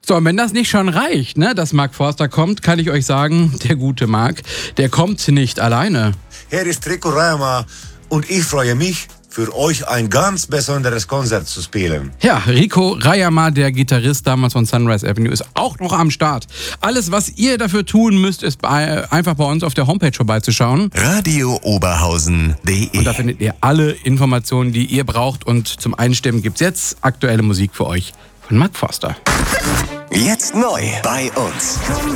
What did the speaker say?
So, und wenn das nicht schon reicht, ne, dass Mark Forster kommt, kann ich euch sagen, der gute Mark, der kommt nicht alleine. Hier ist Rico Rayama und ich freue mich, für euch ein ganz besonderes Konzert zu spielen. Ja, Rico Rayama, der Gitarrist damals von Sunrise Avenue, ist auch noch am Start. Alles, was ihr dafür tun müsst, ist einfach bei uns auf der Homepage vorbeizuschauen. radiooberhausen.de. Und da findet ihr alle Informationen, die ihr braucht. Und zum Einstimmen gibt's jetzt aktuelle Musik für euch von Mark Forster. Jetzt neu bei uns.